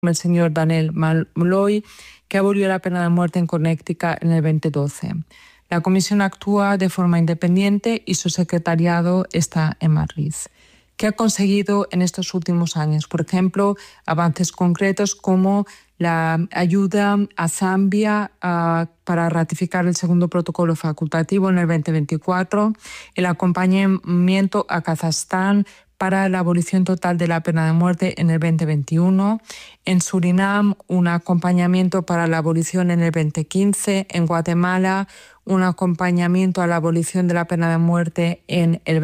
el señor Daniel Malloy, que abolió la pena de muerte en Connecticut en el 2012. La comisión actúa de forma independiente y su secretariado está en Madrid. ¿Qué ha conseguido en estos últimos años? Por ejemplo, avances concretos como la ayuda a Zambia para ratificar el segundo protocolo facultativo en el 2024, el acompañamiento a Kazajstán para la abolición total de la pena de muerte en el 2021, en Surinam un acompañamiento para la abolición en el 2015, en Guatemala un acompañamiento a la abolición de la pena de muerte en el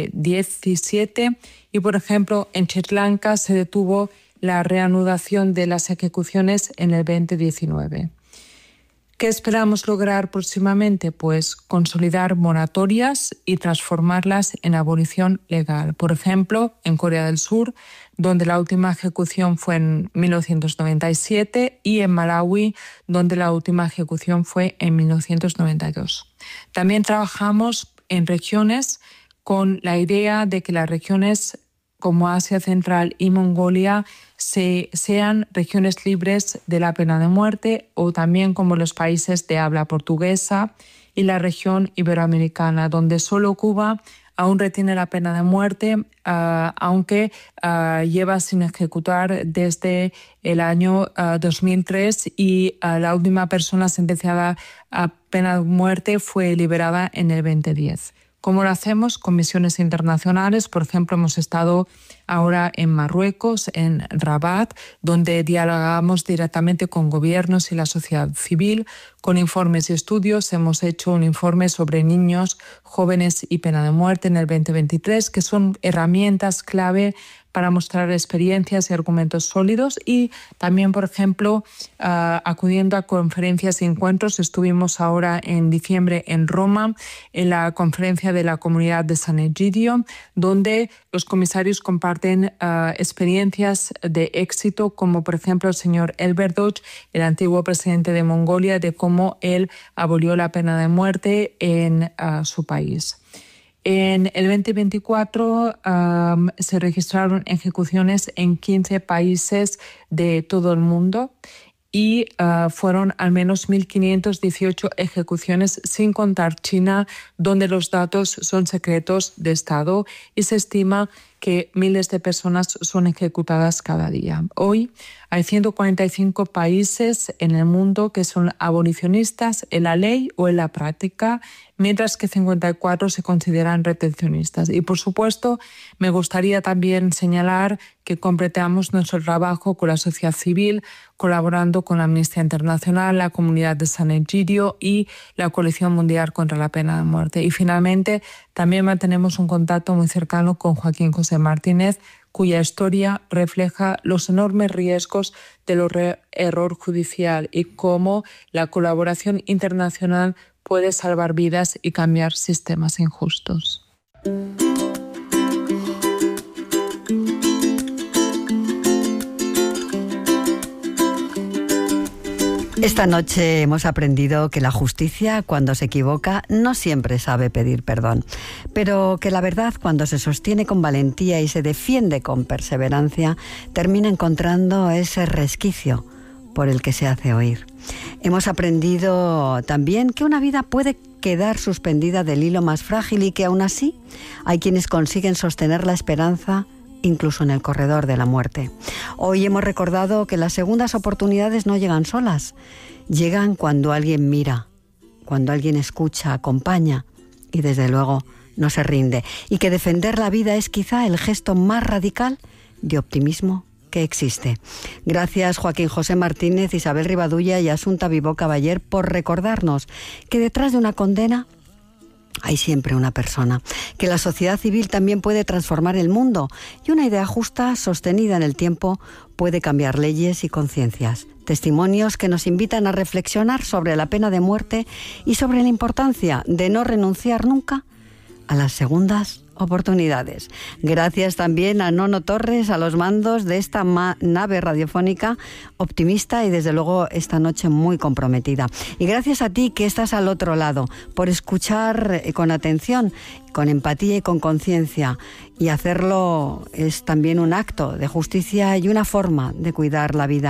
2017 y, por ejemplo, en Sri Lanka se detuvo la reanudación de las ejecuciones en el 2019. ¿Qué esperamos lograr próximamente? Pues consolidar moratorias y transformarlas en abolición legal. Por ejemplo, en Corea del Sur, donde la última ejecución fue en 1997, y en Malawi, donde la última ejecución fue en 1992. También trabajamos en regiones con la idea de que las regiones como Asia Central y Mongolia sean regiones libres de la pena de muerte, o también como los países de habla portuguesa y la región iberoamericana, donde solo Cuba aún retiene la pena de muerte, aunque lleva sin ejecutar desde el año 2003 y la última persona sentenciada a pena de muerte fue liberada en el 2010. ¿Cómo lo hacemos? Con misiones internacionales. Por ejemplo, hemos estado ahora en Marruecos, en Rabat, donde dialogamos directamente con gobiernos y la sociedad civil, con informes y estudios. Hemos hecho un informe sobre niños, jóvenes y pena de muerte en el 2023, que son herramientas clave para mostrar experiencias y argumentos sólidos, y también, por ejemplo, acudiendo a conferencias y encuentros. Estuvimos ahora en diciembre en Roma, en la conferencia de la comunidad de San Egidio, donde los comisarios comparten experiencias de éxito, como por ejemplo el señor Elberdoch, el antiguo presidente de Mongolia, de cómo él abolió la pena de muerte en su país. En el 2024 se registraron ejecuciones en 15 países de todo el mundo y fueron al menos 1.518 ejecuciones, sin contar China, donde los datos son secretos de Estado y se estima que miles de personas son ejecutadas cada día. Hoy hay 145 países en el mundo que son abolicionistas en la ley o en la práctica, mientras que 54 se consideran retencionistas. Y, por supuesto, me gustaría también señalar que completamos nuestro trabajo con la sociedad civil, colaborando con la Amnistía Internacional, la Comunidad de San Egidio y la Coalición Mundial contra la Pena de Muerte. Y, finalmente, también mantenemos un contacto muy cercano con Joaquín José Martínez, cuya historia refleja los enormes riesgos del error judicial y cómo la colaboración internacional puede salvar vidas y cambiar sistemas injustos. Esta noche hemos aprendido que la justicia, cuando se equivoca, no siempre sabe pedir perdón, pero que la verdad, cuando se sostiene con valentía y se defiende con perseverancia, termina encontrando ese resquicio por el que se hace oír. Hemos aprendido también que una vida puede quedar suspendida del hilo más frágil y que aún así hay quienes consiguen sostener la esperanza incluso en el corredor de la muerte. Hoy hemos recordado que las segundas oportunidades no llegan solas, llegan cuando alguien mira, cuando alguien escucha, acompaña y desde luego no se rinde, y que defender la vida es quizá el gesto más radical de optimismo que existe. Gracias Joaquín José Martínez, Isabel Rivadulla y Asunta Vivó Caballer por recordarnos que detrás de una condena hay siempre una persona, que la sociedad civil también puede transformar el mundo y una idea justa, sostenida en el tiempo, puede cambiar leyes y conciencias. Testimonios que nos invitan a reflexionar sobre la pena de muerte y sobre la importancia de no renunciar nunca a las segundas oportunidades. Gracias también a Nono Torres, a los mandos de esta nave radiofónica optimista y desde luego esta noche muy comprometida. Y gracias a ti que estás al otro lado, por escuchar con atención, con empatía y con conciencia. Y hacerlo es también un acto de justicia y una forma de cuidar la vida.